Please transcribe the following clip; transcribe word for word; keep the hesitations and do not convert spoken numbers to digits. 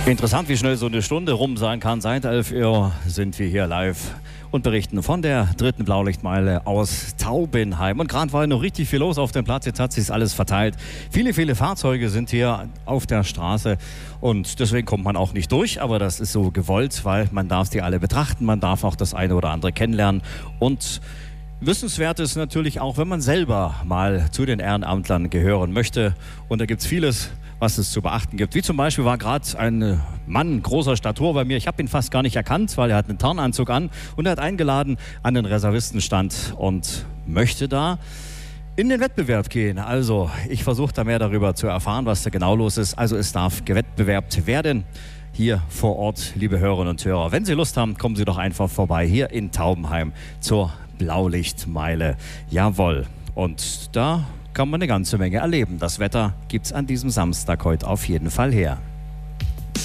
Interessant, wie schnell so eine Stunde rum sein kann. Seit elf Uhr sind wir hier live und berichten von der dritten Blaulichtmeile aus Taubenheim. Und gerade war noch richtig viel los auf dem Platz. Jetzt hat sich alles verteilt. Viele, viele Fahrzeuge sind hier auf der Straße und deswegen kommt man auch nicht durch. Aber das ist so gewollt, weil man darf die alle betrachten. Man darf auch das eine oder andere kennenlernen. Und wissenswert ist natürlich auch, wenn man selber mal zu den Ehrenamtlern gehören möchte. Und da gibt es vieles, was es zu beachten gibt. Wie zum Beispiel war gerade ein Mann großer Statur bei mir. Ich habe ihn fast gar nicht erkannt, weil er hat einen Tarnanzug an und er hat eingeladen an den Reservistenstand und möchte da in den Wettbewerb gehen. Also ich versuche da mehr darüber zu erfahren, was da genau los ist. Also es darf gewettbewerbt werden hier vor Ort, liebe Hörerinnen und Hörer. Wenn Sie Lust haben, kommen Sie doch einfach vorbei hier in Taubenheim zur Blaulichtmeile. Jawohl. Und da kann man eine ganze Menge erleben. Das Wetter gibt's an diesem Samstag heute auf jeden Fall her.